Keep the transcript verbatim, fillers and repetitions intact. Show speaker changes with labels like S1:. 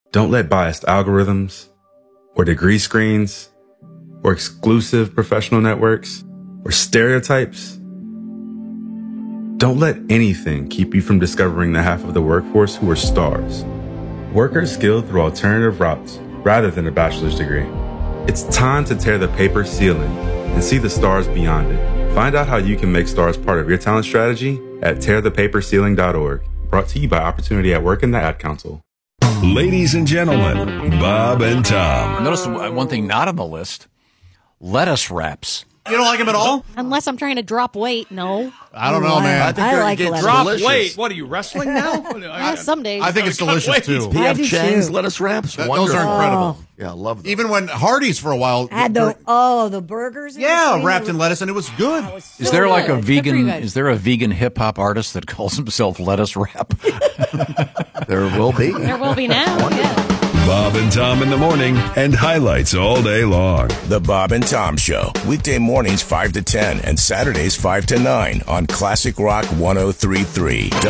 S1: Don't let biased algorithms or degree screens or exclusive professional networks or stereotypes. Don't let anything keep you from discovering the half of the workforce who are stars. Workers skilled through alternative routes rather than a bachelor's degree. It's time to tear the paper ceiling and see the stars beyond it. Find out how you can make stars part of your talent strategy at tear the paper ceiling dot org. Brought to you by Opportunity at Work and the Ad Council.
S2: Ladies and gentlemen, Bob and Tom.
S3: Notice one thing not on the list, lettuce wraps.
S4: You don't like them at all?
S5: Unless I'm trying to drop weight, no.
S4: I don't know, man.
S6: I, think I like lettuce.
S7: Drop
S4: delicious.
S7: weight. What are you, wrestling now?
S5: Yeah, some days.
S4: I think it's delicious, too.
S6: I
S8: P F
S6: do
S8: Chang's
S6: too.
S8: lettuce wraps?
S4: Th- those are incredible.
S6: Oh.
S8: Yeah, I love them.
S4: Even when Hardee's for a while.
S6: Had the oh the burgers. in
S4: Yeah,
S6: between,
S4: wrapped
S6: they
S4: in
S6: were-
S4: lettuce, and it was good.
S6: Oh, it was so
S3: Is there like a
S6: good.
S5: Good for you
S3: vegan?
S5: guys.
S3: Is there a vegan hip hop artist that calls himself Lettuce Wrap?
S8: There will be.
S5: There will be now, yeah.
S2: Bob and Tom in the morning and highlights all day long.
S9: The Bob and Tom Show, weekday mornings five to ten and Saturdays five to nine on Classic Rock one oh three point three.